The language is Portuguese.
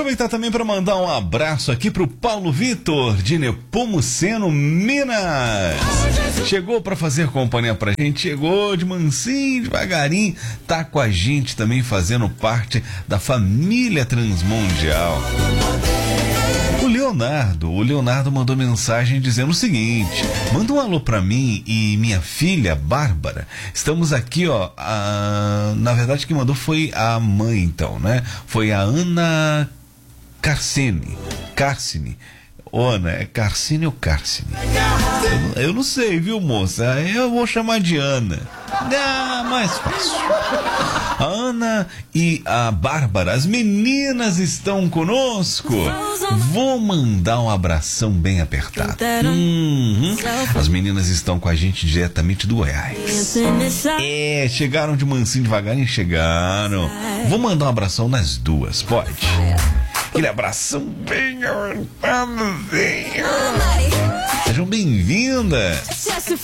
aproveitar também para mandar um abraço aqui pro Paulo Vitor, de Nepomuceno, Minas. Chegou para fazer companhia pra gente, chegou de mansinho, devagarinho, tá com a gente também fazendo parte da família Transmundial. O Leonardo mandou mensagem dizendo o seguinte: manda um alô pra mim e minha filha Bárbara. Estamos aqui, ó. Na verdade, quem mandou foi a mãe, então, né? Foi a Ana Carcine. Ana, é Carcine ou Carcine? Eu não sei, viu, moça? Eu vou chamar de Ana. Mais fácil. A Ana e a Bárbara, as meninas estão conosco. Vou mandar um abração bem apertado. As meninas estão com a gente diretamente do Goiás. Chegaram de mansinho devagarinho, chegaram. Vou mandar um abração nas duas, pode? Aquele abração bem apertado. Sejam bem-vindas.